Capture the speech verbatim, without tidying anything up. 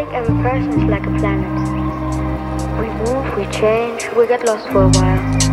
every person is like a planet. We move, we change, we get lost for a while.